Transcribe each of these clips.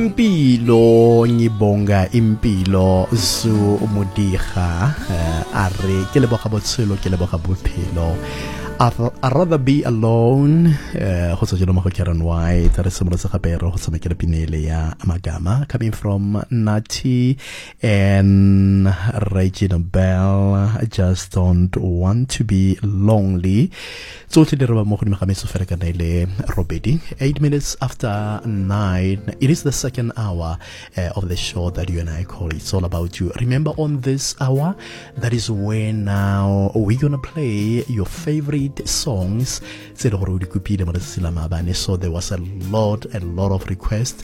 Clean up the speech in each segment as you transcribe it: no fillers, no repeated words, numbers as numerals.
impilo ngibonga impilo su umudiha are ke leboga botshelo ke leboga bophelo. I'd rather be alone. Go tswa jelo mo go Karen White re se mo se gape re go tshamekela pinele ya magama coming from Nati and Regina Bell. I just don't want to be lonely. So today re ba mo go dimega metso fela ka ile robedi 8 minutes after 9. It is the second hour of the show that you and I call It's All About You. Remember, on this hour, that is when now we're gonna play your favorite songs. So there was a lot of requests.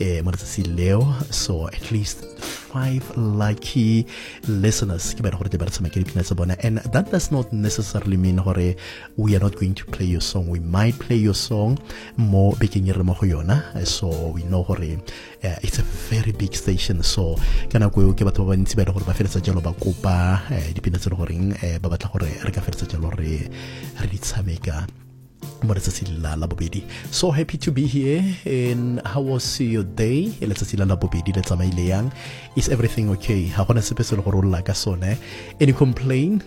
So at least 5 lucky listeners. And that does not necessarily mean we are not going to play your song. We might play your song more so we know it's a very big station. So kana go ke batho ba ntse ba ba feletsa jalo ba kopa dipina tse go reng ba batla gore re ka feletsa jalo re di tshameka. So happy to be here. And how was your day? Is everything okay? Any complaint?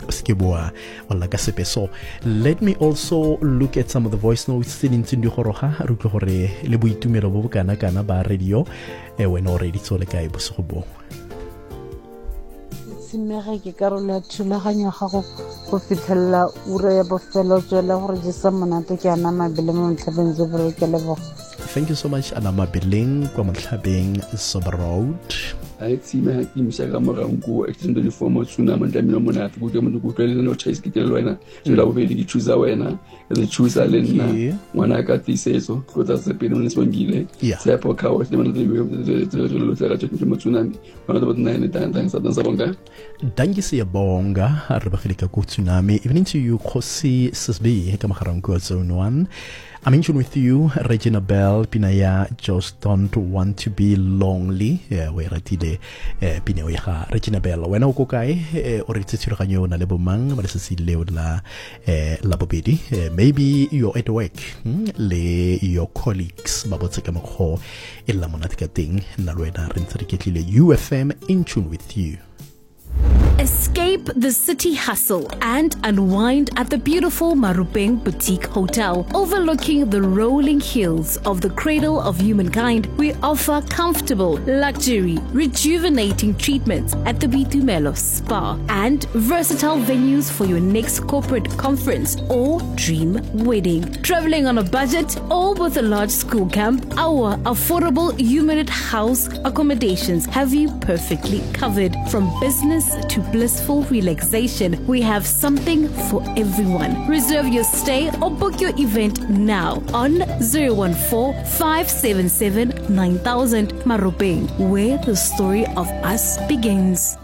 So let me also look at some of the voice notes still in radio when already Simere ke karola thulaganyo ga go fitlhella ura ya bofelo tswela gore je sa monate ke ana mabele mo ntlhabeng zo bro ke lebo. Thank you so much Ana Mabeleng kwa Mtlhabeng Sober Road. I see my team say I'm around go extend the form of tsunami and I'm not go to go no chase ke lwana so la bobedi ke choose wena the choose alena ngwana ka tiseso go tsa se pele nse bangile se po ka o se mo lo tsara ke mo tsunami ba ba nine tang sa bonga danki se bonga re ba khile ka go tsunami even to you Khosi Sisbi ka magarang ko zone 1. I'm in tune with you, Regina Bell, Pinaya, just don't want to be lonely. We ratile Pinaya, Regina Bell. When I go kai, or it's a tirakanyo na lebomang, but it's a leo la bobedi. Maybe you're at work, le your colleagues, babotsakamako, elamonatica thing, Narwena Rentariketile, UFM in tune with you. Escape the city hustle and unwind at the beautiful Marupeng Boutique Hotel. Overlooking the rolling hills of the cradle of humankind, we offer comfortable, luxury, rejuvenating treatments at the Bitumelo Spa and versatile venues for your next corporate conference or dream wedding. Traveling on a budget or with a large school camp, our affordable Humanit House accommodations have you perfectly covered. From business to blissful relaxation, we have something for everyone. Reserve your stay or book your event now on 014-577-9000 Marupeng, where the story of us begins.